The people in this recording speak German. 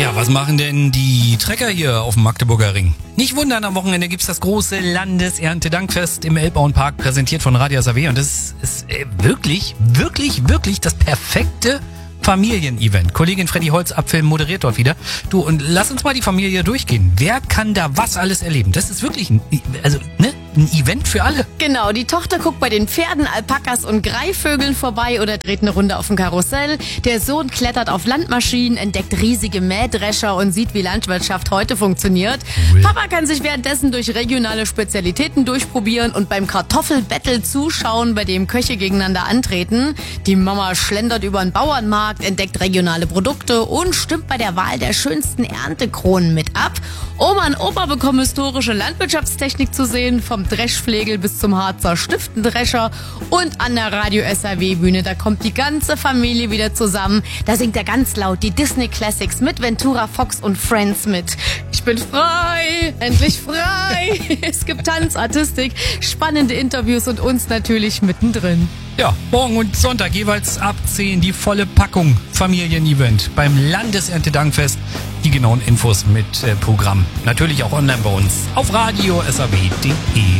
Ja, was machen denn die Trecker hier auf dem Magdeburger Ring? Nicht wundern, am Wochenende gibt's das große Landeserntedankfest im Elbbauernpark, präsentiert von Radio SAW. Und das ist wirklich das perfekte Familienevent. Kollegin Freddy Holzapfel moderiert dort wieder. Du, und lass uns mal die Familie durchgehen. Wer kann da was alles erleben? Das ist wirklich ein Event für alle. Genau, die Tochter guckt bei den Pferden, Alpakas und Greifvögeln vorbei oder dreht eine Runde auf dem Karussell. Der Sohn klettert auf Landmaschinen, entdeckt riesige Mähdrescher und sieht, wie Landwirtschaft heute funktioniert. Cool. Papa kann sich währenddessen durch regionale Spezialitäten durchprobieren und beim Kartoffelbattle zuschauen, bei dem Köche gegeneinander antreten. Die Mama schlendert über den Bauernmarkt, entdeckt regionale Produkte und stimmt bei der Wahl der schönsten Erntekronen mit ab. Oma und Opa bekommen historische Landwirtschaftstechnik zu sehen, vom Dreschflegel bis zum Harzer Stiftendrescher, und an der Radio SAW Bühne, da kommt die ganze Familie wieder zusammen. Da singt er ganz laut die Disney Classics mit Ventura Fox und Friends mit. Ich bin frei, endlich frei. Es gibt Tanz, Artistik, spannende Interviews und uns natürlich mittendrin. Ja, morgen und Sonntag jeweils ab 10 die volle Packung Familienevent beim Landeserntedankfest. Die genauen Infos mit Programm natürlich auch online bei uns auf radio-saw.de.